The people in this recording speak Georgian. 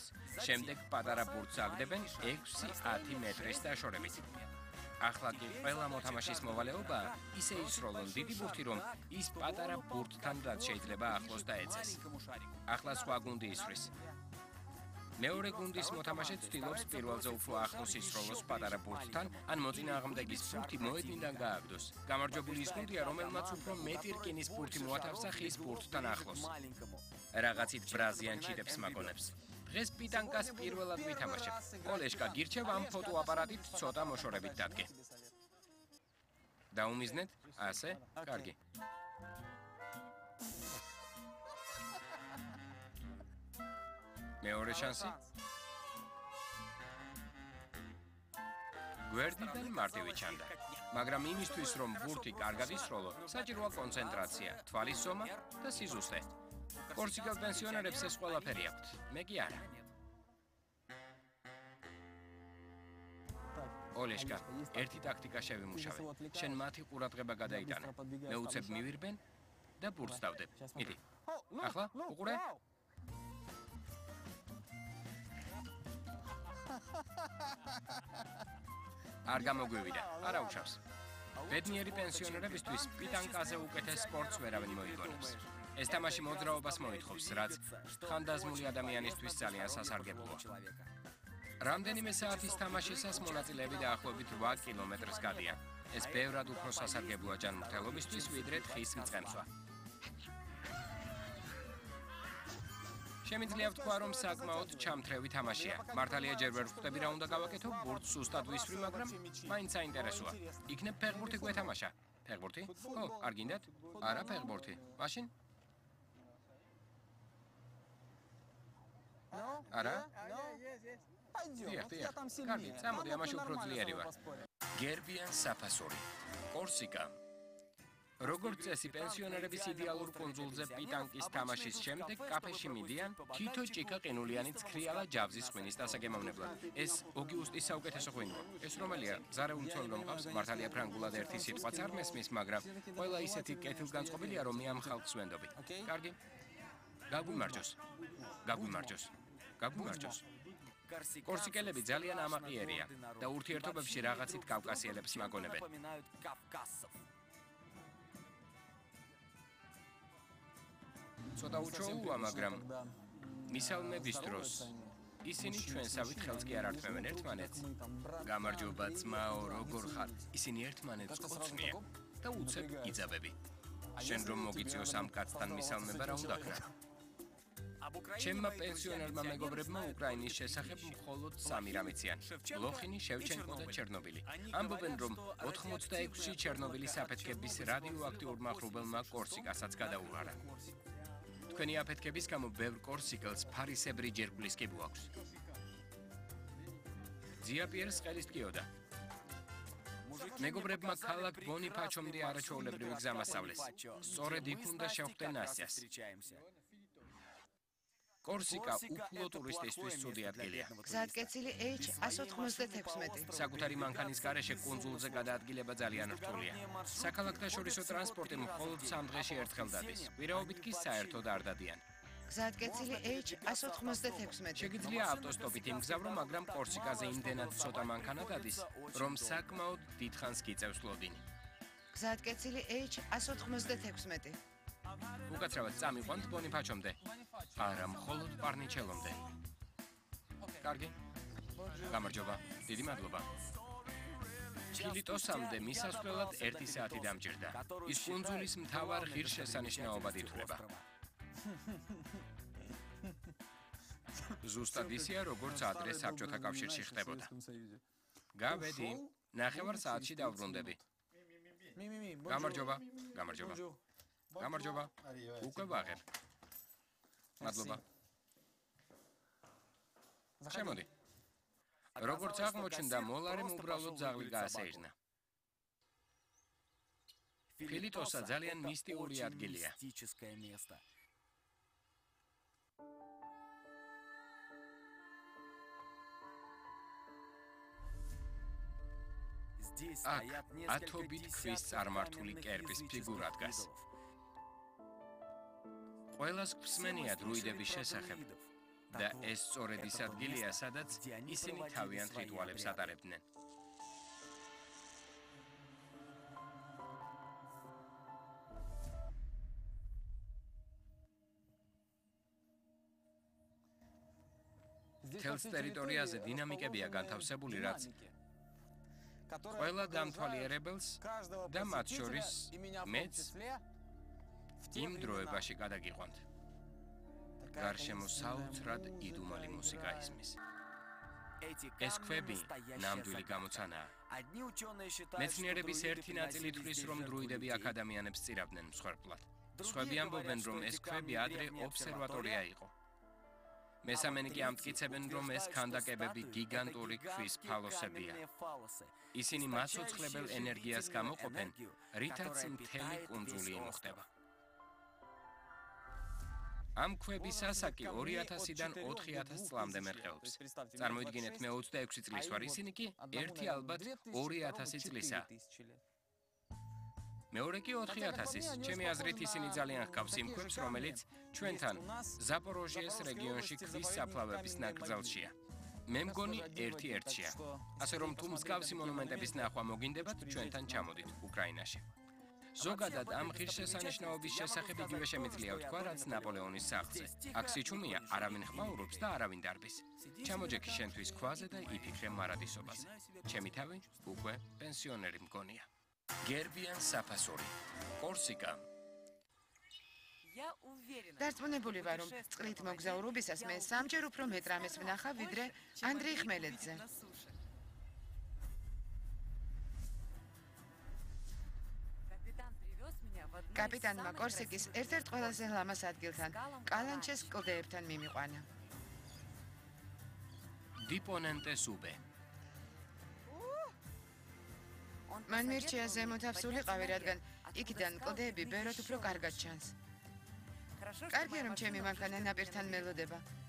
სროლას. შემდეგ პატარა ბურთს აგდებენ 6-10 მეტრის დაშორებით. ახლა კი ყველა მოთამაშის მოვალეობაა ისე ისროლონ დიდი ბურთი, რომ ის პატარა ბურთთან რაც შეიძლება ახლოს დაეცეს. ახლა სხვა გუნდი ისვრის. მეორე გუნდის მოთამაშე ცდილობს პირველზე უფრო ახლოს ისროლოს პატარა ბურთთან, ან მოწინააღმდეგის ბურთი მოედნიდან გააგდოს. გამარჯვებული ის გუნდია, რომელმაც უფრო მეტი რკინის ბურთი მოათავსა ხის ბურთთან ახლოს. რაღაცით ბრაზიან ჩიტებს მაგონებს. დღეს პიტანკას პირველად ვითამაშებ. ოლეშკა გირჩევ ამ ფოტოაპარატით ცოტა მოშორებით დადგე. დაუმიზნეთ? ასე? კარგი. მეორე შანსი? გვერდიდან მარტივი ჩანდა. მაგრამ იმისთვის, რომ ბურთი კარგად ისროლო, საჭიროა კონცენტრაცია, თვალის ზომა და სიზუსტე. კორსიკელ პენსიონერებს ეს ყველაფერი აქვთ. მე კი არა. ოლეშკა, ერთი ტაქტიკა შევიმუშავე. შენ მათი ყურადღება გადაიტანე. მე უცებ მივირბენ და ბურთს დავდებ. მიდი. ახლა უყურე? არ გამოგვივიდა, არა უშავს. ბედნიერი პენსიონერებისთვის პიტანკაზე უკეთეს სპორტს ვერავინ მოიგონებს. ეს თამაში მოძრაობას მოითხოვს, რაც ხანდაზმული ადამიანისთვის ძალიან სასარგებლოა. რამდენიმე საათის თამაშისას მონაწილეები დაახლოებით 8 კილომეტრს გადიან. ეს ბევრად უფრო სასარგებლოა ჯანმრთელობისთვის, ვიდრე თხის მწყემსვა. შემიძლია ვთქვა, რომ საკმაოდ ჩამთრევი თამაშია. მართალია ჯერ ვერ ვხვდები რა უნდა გავაკეთო, ბურთს სუსტად ვისვრი, მაგრამ მაინც საინტერესოა. იქნებ ფეხბურთი გვეთამაშა. ფეხბურთი? ო, არ გინდათ? არა ფეხბურთი. მაშინ? არა? დიახ. კარგი, წამოდი, ამაში უფრო ძლიერი ვარ. გერბიან საფასური. კორსიკა. როგორც წესი, პენსიონერების იდეალურ კუნძულზე პიტანკის თამაშის შემდეგ კაფეში მიდიან თითო ჭიქა ყინულიანი ცქრიალა ჯავზის ღვინის დასაგემოვნებლად. ეს ოგიუსტის საუკეთესო ღვინოა. ეს რომელია? ზარეულწოლი რომ ყავს, მართალია ფრანგულად ერთი სიტყვაც არ მესმის, მაგრამ ყველა ისეთი კეთილგანწყობილია, რომ მე ამ ხალხს ვენდობი. კარგი? გაგვიმარჯოს. კორსიკელები ძალიან ამაყიერია და ურთიერთობებში რაღაცით კავკასიელებს მაგონებენ. ცოტა უჩვეულოა, მაგრამ მისალმების დროს ისინი ჩვენსავით ხელს კი არ ართმევენ ერთმანეთს. გამარჯობა ძმაო, როგორ ხარ? ისინი ერთმანეთს ყუწნიან და უცებ იძაბები. შენ რომ მოგიწიოს ამ კაცთან მისალმება რა უნდა ქნა? ჩემმა პენსიონერმა მეგობრებმა უკრაინის შესახებ მხოლოდ 3 რამ იციან: ლოხინი, შევჩენკო და ჩერნობილი. ამბობენ, რომ 86-ში ჩერნობილის აფეთქების რადიოაქტიურმა ღრუბელმა კორსიკასაც გადაუღარა. თქვენი აფეთქების გამო ბევრ კორსიკელს ფარისებრი ჯერკვლის კიბო აქვს. ძიაპიერს ყელით კიოდა. მეგობრებმა ქალაქ ბონიფაჩომდე არაჩვეულებრივი გზა მასწავლეს. სწორედ იქ უნდა შევხვდე ნასიას. კორსიკა უფლო ტურისტისთვის ცუდი ადგილია. გზატკეცილი H196. საკუთარი მანქანის გარეშე კუნძულზე გადაადგილება ძალიან რთულია. საქალაქთაშორისო ტრანსპორტი მხოლოდ 3 დღეში ერთხელ დადის. ვირაობით კი საერთოდ არ დადიან. გზატკეცილი H196. შეგიძლია ავტოსტოპით იმგზავრო, მაგრამ კორსიკაზე იმდენად ცოტა მანქანა დადის, რომ საკმაოდ დიდხანს გიწევს ლოდინი. გზატკეცილი H196. უკაცრავად წამიყვანთ ბონიფაჩომდე. არა, მხოლოდ პარნიჩელომდე. კარგი. გამარჯობა. დიდი მადლობა. ჩილიტოსამდე მისასვლელად 1 საათი დამჭირდა. ის კუნძულის მთავარ ღირსშესანიშნაობად ითვლება. ზუსტად ისეა, როგორც ადრე საბჭოთა კავშირში ხდებოდა. გავედი. 9 საათში დავბრუნდები. გამარჯობა. უკვე ვაღებ. მადლობა. შემოდი. როგორც აღმოჩნდა, მოლარემ უბრალოდ ძაღლი გაასეირნა. ფილიტოსა ძალიან მისტიური ადგილია. აქ ათობით ქვის წარმართული კერპის ფიგურა დგას. ყველას გვსმენია დროიდების შესახებ და ეს სწორედ ის ადგილია, სადაც ისინი თავიანთ რიტუალებს ატარებდნენ. მთელს ტერიტორიაზე დინამიკებია განთავსებული, რაც ყველა დამთვალიერებელს და მათ შორის მეც იმ დროებაში გადაგიყვანთ. გარშემო საოცრად იდუმალი მუსიკა ისმის. ეს ქვები ნამდვილი გამოცანაა. მეცნიერების ერთი ნაწილი თვლის, რომ დროიდები აქ ადამიანებს სწირავდნენ მსხვერპლად. სხვები ამბობენ, რომ ეს ქვები ადრე ობსერვატორია იყო. მესამენი კი ამტკიცებენ, რომ ეს ქანდაკებები გიგანტური ქვის ფალოსებია. ისინი მასოცხლებელ ენერგიას გამოყოფენ, რითაც მთელი კუნძული იმოხდება. ამ ქვების ასაკი 2000-დან 4000 წლამდე მერყეობს. წარმოიდგინეთ, მე 26 წლის ვარ, ისინი კი ერთი ალბათ 2000 წლისაა. მეორე კი 4000-ის. ჩემი აზრით ისინი ძალიან ჰგავს იმ ქვებს, რომელიც ჩვენთან ზაპოროჟიეს რეგიონში ქვის საფლავების ნაკრძალშია. მე მგონი ერთ-ერთშია. ასე რომ თუ მსგავსი მონუმენტების ნახვა მოგინდებათ, ჩვენთან ჩამოდით უკრაინაში. ზოგადად ამ ღირსშესანიშნაობის შესახებ იგივე შემიძლია ვთქვა, რაც ნაპოლეონის სახლზე. აქ სიჩუმეა, არავინ ხმაურობს და არავინ დარბის. ჩამოჯექი შენთვის ქვაზე და იფიქრე მარადისობაზე. ჩემი თავი უკვე პენსიონერი მგონია. გერბიან საფასური. კორსიკა. დარწმუნებული ვარ, რომ წყლით მოგზაურობისას მე სამჯერ უფრო მეტ რამეს ვნახა, ვიდრე ანდრეი ხმელეთზე. კაპიტანმა კორსიკის ერთ-ერთ ყველაზე ლამას ადგილთან, კალანჩეს კლდეებთან მიმიყვანა. დიპონენტეს უბე. მან მირჩია ზემოთ ავსულიყავი, რადგან იქიდან კლდეები ბევრად უფრო კარგად ჩანს. კარგია, რომ ჩემი მანქანა ნაპირთან მელოდება.